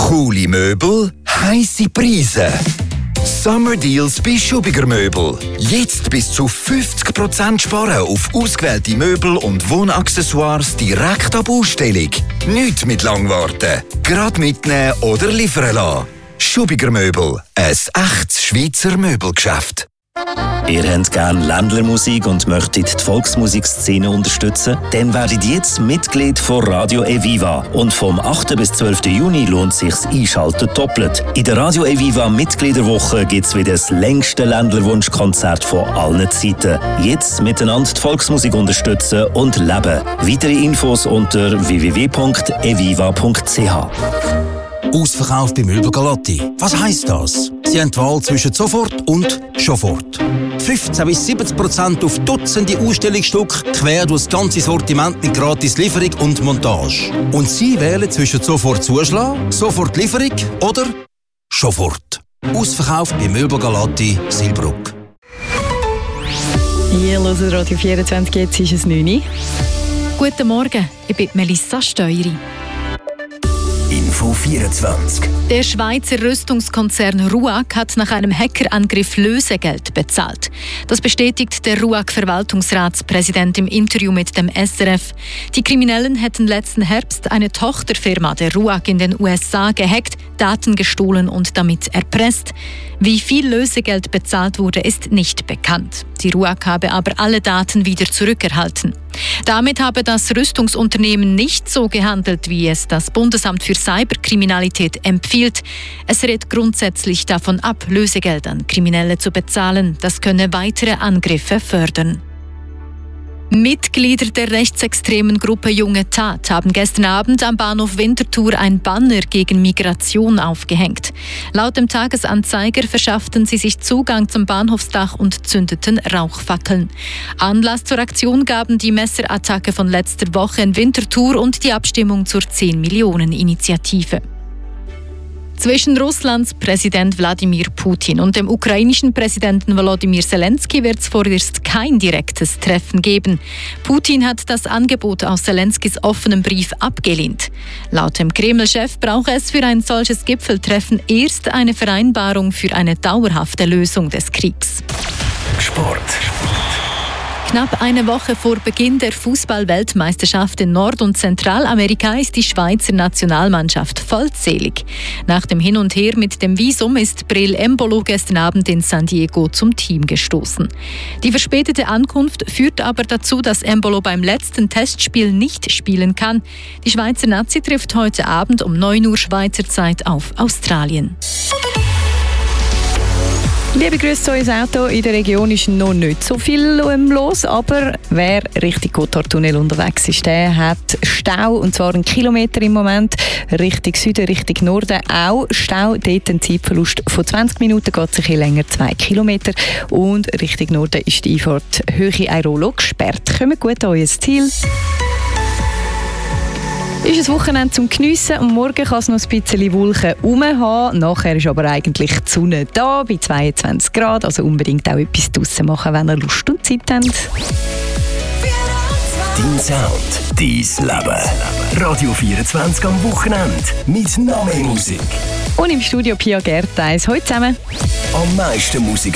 Coole Möbel, heisse Preise. Summer Deals bei Schubiger Möbel. Jetzt bis zu 50% sparen auf ausgewählte Möbel und Wohnaccessoires direkt ab Ausstellung. Nicht mit lang warten. Gerade mitnehmen oder liefern lassen. Schubiger Möbel. Ein echtes Schweizer Möbelgeschäft. Ihr habt gerne Ländlermusik und möchtet die Volksmusikszene unterstützen? Dann werdet jetzt Mitglied von Radio Eviva. Und vom 8. bis 12. Juni lohnt sich's Einschalten doppelt. In der Radio Eviva Mitgliederwoche gibt's wieder das längste Ländlerwunschkonzert von allen Zeiten. Jetzt miteinander die Volksmusik unterstützen und leben. Weitere Infos unter www.eviva.ch. Ausverkauf bei Möbel Galatti. Was heisst das? Sie haben die Wahl zwischen sofort und sofort. 15 bis 70% auf Dutzende Ausstellungsstücke, quer durch das ganze Sortiment mit gratis Lieferung und Montage. Und Sie wählen zwischen sofort Zuschlag, sofort Lieferung oder sofort. Ausverkauf bei Möbel Galatti, Silbruck. Hier hören Radio 24, jetzt ist es 9 Uhr. Guten Morgen, ich bin Melissa Steueri. Info 24. Der Schweizer Rüstungskonzern RUAG hat nach einem Hackerangriff Lösegeld bezahlt. Das bestätigt der RUAG-Verwaltungsratspräsident im Interview mit dem SRF. Die Kriminellen hätten letzten Herbst eine Tochterfirma der RUAG in den USA gehackt, Daten gestohlen und damit erpresst. Wie viel Lösegeld bezahlt wurde, ist nicht bekannt. Die RUAG habe aber alle Daten wieder zurückerhalten. Damit habe das Rüstungsunternehmen nicht so gehandelt, wie es das Bundesamt für Cyberkriminalität empfiehlt. Es rät grundsätzlich davon ab, Lösegeld an Kriminelle zu bezahlen. Das könne weitere Angriffe fördern. Mitglieder der rechtsextremen Gruppe Junge Tat haben gestern Abend am Bahnhof Winterthur ein Banner gegen Migration aufgehängt. Laut dem Tagesanzeiger verschafften sie sich Zugang zum Bahnhofsdach und zündeten Rauchfackeln. Anlass zur Aktion gaben die Messerattacke von letzter Woche in Winterthur und die Abstimmung zur 10-Millionen-Initiative. Zwischen Russlands Präsident Wladimir Putin und dem ukrainischen Präsidenten Volodymyr Zelensky wird es vorerst kein direktes Treffen geben. Putin hat das Angebot aus Zelenskys offenem Brief abgelehnt. Laut dem Kreml-Chef brauche es für ein solches Gipfeltreffen erst eine Vereinbarung für eine dauerhafte Lösung des Kriegs. Sport. Knapp eine Woche vor Beginn der Fußball-Weltmeisterschaft in Nord- und Zentralamerika ist die Schweizer Nationalmannschaft vollzählig. Nach dem Hin und Her mit dem Visum ist Breel Embolo gestern Abend in San Diego zum Team gestoßen. Die verspätete Ankunft führt aber dazu, dass Embolo beim letzten Testspiel nicht spielen kann. Die Schweizer Nazi trifft heute Abend um 9 Uhr Schweizer Zeit auf Australien. Liebe Grüße zu unserem Auto. In der Region ist noch nicht so viel los, aber wer Richtung Gotthardtunnel unterwegs ist, der hat Stau, und zwar 1 Kilometer im Moment. Richtung Süden, Richtung Norden auch Stau. Dort ein Zeitverlust von 20 Minuten, geht sich hier länger 2 Kilometer. Und Richtung Norden ist die Einfahrt Höhe Airolo gesperrt. Kommt gut an euer Ziel. Ist ein Wochenende zum Geniessen und morgen kann es noch ein bisschen Wolken haben. Nachher ist aber eigentlich die Sonne da, bei 22 Grad. Also unbedingt auch etwas draussen machen, wenn ihr Lust und Zeit habt. Dein Sound, dein Leben. Radio 24 am Wochenende mit noch mehr Musik. Und im Studio Pia Gertheis. Heute zusammen. Am meisten Musik